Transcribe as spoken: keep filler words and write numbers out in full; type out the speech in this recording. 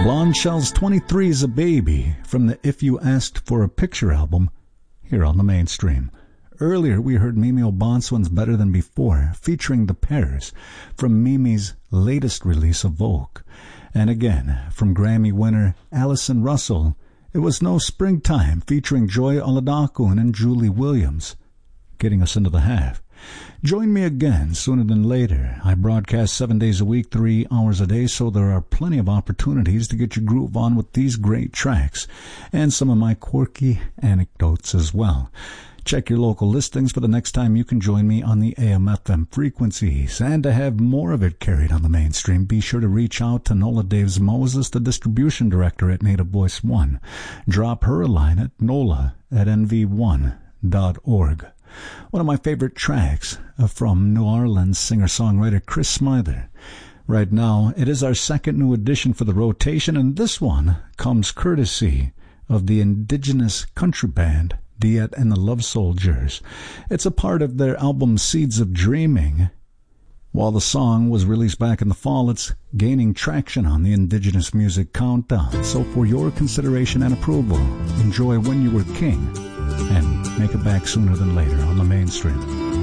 Blonde Shell's twenty-three's a Baby from the If You Asked for a Picture album, here on the Mainstream. Earlier we heard Mimi O'Bonswan's Better Than Before, featuring The Pairs, from Mimi's latest release, Evoke. And again, from Grammy winner Alison Russell, it was No Springtime, featuring Joy Oladokun and Julie Williams, getting us into the half. Join me again sooner than later. I broadcast seven days a week, three hours a day, so there are plenty of opportunities to get your groove on with these great tracks, and some of my quirky anecdotes as well. Check your local listings for the next time you can join me on the A M F M frequencies. And to have more of it carried on the Mainstream, be sure to reach out to Nola Daves Moses, the distribution director at Native Voice One. Drop her a line at nola at n v one dot org. One of my favorite tracks from New Orleans singer-songwriter Chris Smither. Right now, it is our second new addition for the rotation, and this one comes courtesy of the indigenous country band Diet and the Love Soldiers. It's a part of their album Seeds of Dreaming. While the song was released back in the fall, it's gaining traction on the Indigenous Music Countdown. So for your consideration and approval, enjoy When You Were King, and make it back sooner than later on the Mainstream.